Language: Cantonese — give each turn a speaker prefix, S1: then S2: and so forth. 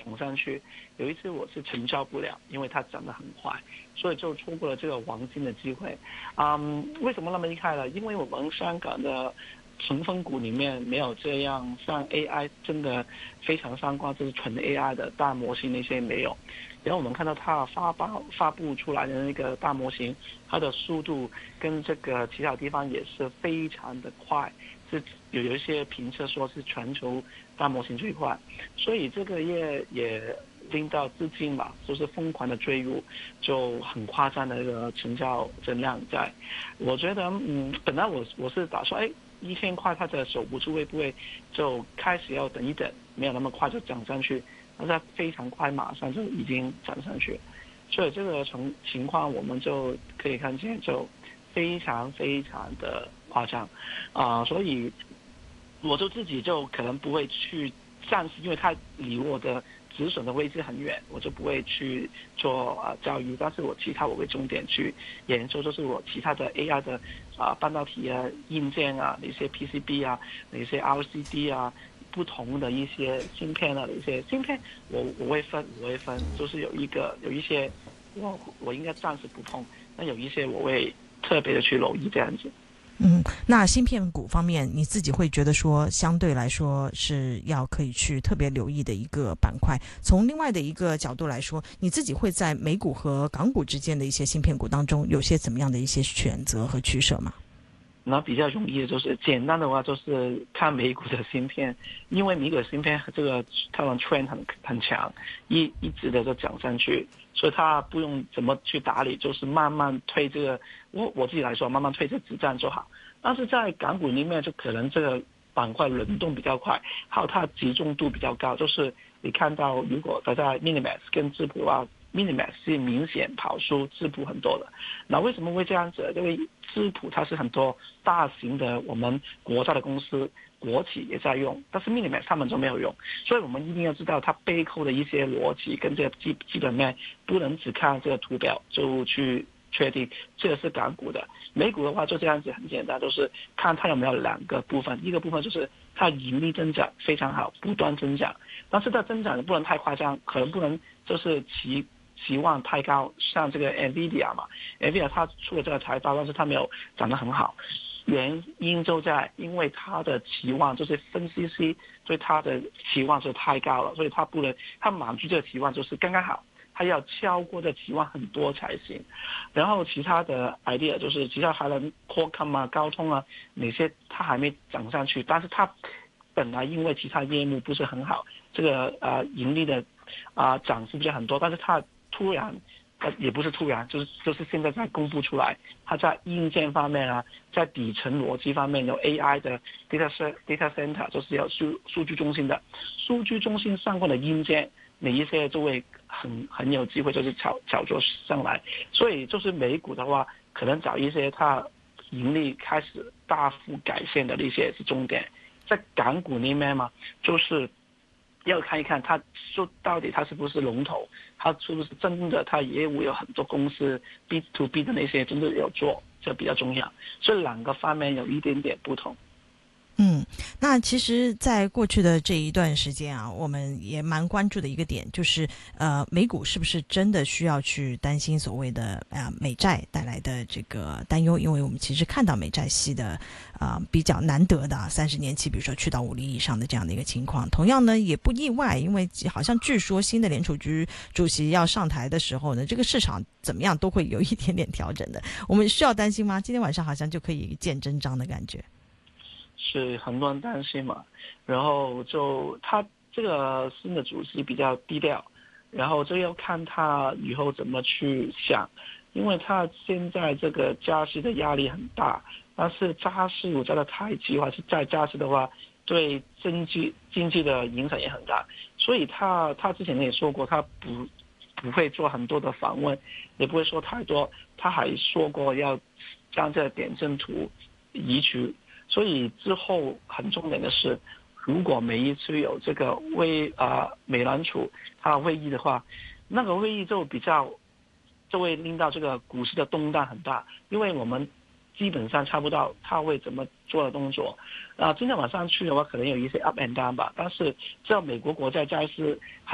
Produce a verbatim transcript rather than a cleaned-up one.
S1: 冲上去。有一次我是成交不了，因为它涨得很快，所以就错过了这个黄金的机会。嗯，为什么那么厉害呢？因为我们香港的成分股里面没有这样像 A I 真的非常相关，就是纯 A I 的大模型那些没有。然后我们看到它发布发布出来的那个大模型，它的速度跟这个其他地方也是非常的快，是有有一些评测说是全球大模型最快，所以这个也也令到资金嘛，就是疯狂的追入，就很夸张的一个成交增量在。我觉得嗯，本来我我是打算哎。一千块它的守不住，会不会就开始要等一等，没有那么快就涨上去，但是非常快马上就已经涨上去，所以这个从情况我们就可以看见就非常非常的夸张啊、呃，所以我就自己就可能不会去暂时，因为它离我的止损的位置很远，我就不会去做啊、呃、交易，但是我其他我会重点去研究，就是我其他的 A I 的啊、呃、半导体啊、硬件啊、那些 P C B 啊、那些 L C D 啊，不同的一些芯片啊的一些芯片，我我会分，我会分，就是有一个有一些我我应该暂时不碰，那有一些我会特别的去留意这样子。
S2: 嗯，那芯片股方面，你自己会觉得说，相对来说是要可以去特别留意的一个板块。从另外的一个角度来说，你自己会在美股和港股之间的一些芯片股当中，有些怎么样的一些选择和取舍吗？
S1: 那比较容易的就是简单的话，就是看美股的芯片，因为美股的芯片这个它的 trend 很很强，一一直的就涨上去，所以它不用怎么去打理，就是慢慢推这个，我我自己来说，慢慢推这子弹就好。但是在港股里面，就可能这个板块轮动比较快，还有它集中度比较高，就是你看到如果它在 Minimax 跟智谱啊。Minimax 是明显跑输智谱很多的，那为什么会这样子？因为智谱它是很多大型的我们国家的公司、国企也在用，但是 Minimax 他们就没有用，所以我们一定要知道它背后的一些逻辑跟这个基基本面，不能只看这个图表就去确定这个是港股的。美股的话就这样子很简单，就是看它有没有两个部分，一个部分就是它盈利增长非常好，不断增长，但是它增长不能太夸张，可能不能就是其期望太高，像这个 Nvidia 嘛 ，Nvidia 它出了这个财报，但是它没有涨得很好，原因就在因为它的期望就是分析师对它的期望是太高了，所以它不能，它满足这个期望就是刚刚好，它要超过这期望很多才行。然后其他的 idea 就是其他还能 Qualcomm 啊、高通啊哪些它还没涨上去，但是它本来因为其他业务不是很好，这个呃盈利的啊、呃、涨幅不是很多，但是它突然，呃，也不是突然，就是就是现在在公布出来，它在硬件方面啊，在底层逻辑方面有 A I 的 data data center，就是有数数据中心的，数据中心相关的硬件，哪一些就会很很有机会就是炒炒作上来，所以就是美股的话，可能找一些它盈利开始大幅改善的那些是重点，在港股里面嘛，就是。要看一看它说到底它是不是龙头，它是不是真的它业务有很多公司 B to B 的那些真的有做，这比较重要，所以两个方面有一点点不同。
S2: 嗯，那其实在过去的这一段时间啊，我们也蛮关注的一个点就是呃美股是不是真的需要去担心所谓的啊、呃、美债带来的这个担忧，因为我们其实看到美债息的啊、呃、比较难得的三十年期比如说去到五厘以上的这样的一个情况，同样呢也不意外，因为好像据说新的联储局主席要上台的时候呢，这个市场怎么样都会有一点点调整的，我们需要担心吗？今天晚上好像就可以见真章的感觉。
S1: 是很多人担心嘛，然后就他这个新的主席比较低调，然后就要看他以后怎么去想，因为他现在这个加息的压力很大，但是加息如果的太急或是再加息的话，对经济经济的影响也很大，所以他他之前也说过，他不不会做很多的访问，也不会说太多，他还说过要将这个点阵图移除。所以之后很重点的是，如果每一次有这个会啊、呃、美联储它的会议的话，那个会议就比较就会令到这个股市的动荡很大，因为我们基本上猜不到它会怎么做的动作。啊、呃，今天晚上去的话，可能有一些 up and down 吧，但是只要美国国债债市